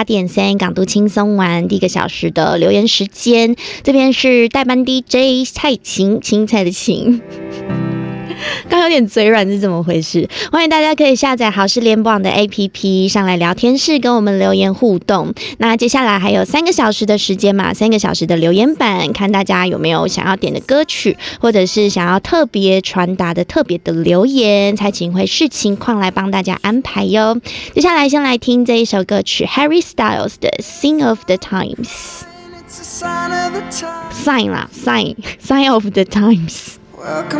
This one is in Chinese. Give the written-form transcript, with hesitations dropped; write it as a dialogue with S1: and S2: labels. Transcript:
S1: 88.3港都轻松玩第一个小时的留言时间，这边是代班 DJ 蔡琴，青菜的琴。刚有点嘴软是怎么回事？欢迎大家可以下载好事联播网的 APP 上来聊天室跟我们留言互动。那接下来还有3个小时的时间嘛，3个小时的留言板，看大家有没有想要点的歌曲，或者是想要特别传达的特别的留言，蔡琴会视情况来帮大家安排哟。接下来先来听这一首歌曲 Harry Styles 的 Sign of the Times。Sign 啦 Sign of the Times。